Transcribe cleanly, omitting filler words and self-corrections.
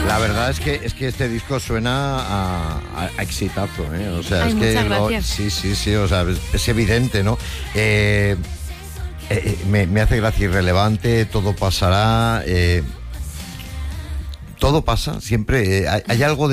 La verdad es que este disco suena a exitazo, ¿eh? O sea, Ay, es que muchas gracias. sí, o sea, es evidente, ¿no? Me hace gracia Irrelevante, Todo pasará, todo pasa siempre. Hay algo